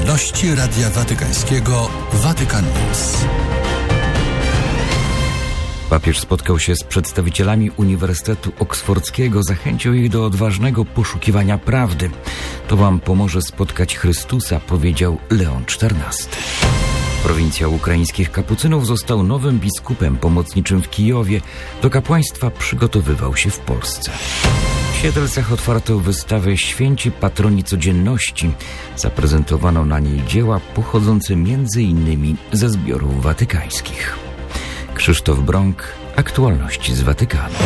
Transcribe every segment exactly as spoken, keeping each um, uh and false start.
Aktualności Radia Watykańskiego Vatican News. Papież spotkał się z przedstawicielami Uniwersytetu Oksfordzkiego, zachęcił ich do odważnego poszukiwania prawdy. To wam pomoże spotkać Chrystusa, powiedział Leon czternasty. Prowincjał ukraińskich kapucynów został nowym biskupem pomocniczym w Kijowie. Do kapłaństwa przygotowywał się w Polsce. W Siedlcach otwarto wystawę Święci Patroni Codzienności. Zaprezentowano na niej dzieła pochodzące między innymi ze zbiorów watykańskich. Krzysztof Brąk, aktualności z Watykanu.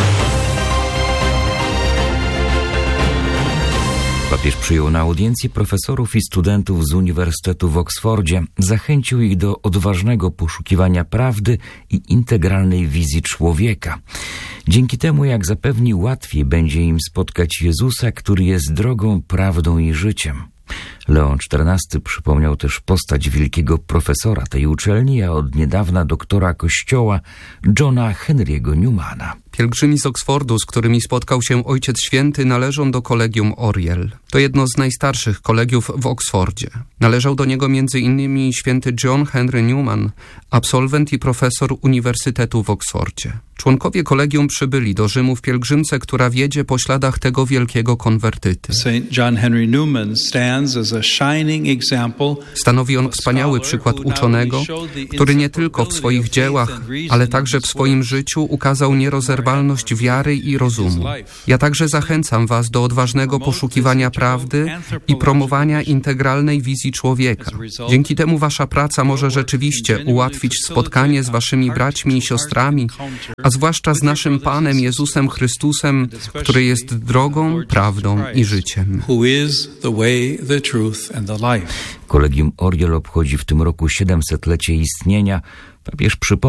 Papież przyjął na audiencji profesorów i studentów z Uniwersytetu w Oksfordzie. Zachęcił ich do odważnego poszukiwania prawdy i integralnej wizji człowieka. Dzięki temu, jak zapewni, łatwiej będzie im spotkać Jezusa, który jest drogą, prawdą i życiem. Leon czternasty przypomniał też postać wielkiego profesora tej uczelni, a od niedawna doktora Kościoła, Johna Henry'ego Newmana. Pielgrzymi z Oksfordu, z którymi spotkał się Ojciec Święty, należą do Kolegium Oriel. To jedno z najstarszych kolegiów w Oksfordzie. Należał do niego między innymi święty John Henry Newman, absolwent i profesor Uniwersytetu w Oksfordzie. Członkowie kolegium przybyli do Rzymu w pielgrzymce, która wiedzie po śladach tego wielkiego konwertyty. Saint John Henry Newman stands as a shining example. Stanowi on wspaniały przykład uczonego, który nie tylko w swoich dziełach, ale także w swoim życiu ukazał nierozerwalność wiary i rozumu. Ja także zachęcam was do odważnego poszukiwania prawdy i promowania integralnej wizji człowieka. Dzięki temu wasza praca może rzeczywiście ułatwić spotkanie z waszymi braćmi i siostrami, a zwłaszcza z naszym Panem Jezusem Chrystusem, który jest drogą, prawdą i życiem. Kolegium Oriel obchodzi w tym roku siedemsetlecie istnienia. Papież przypomniał,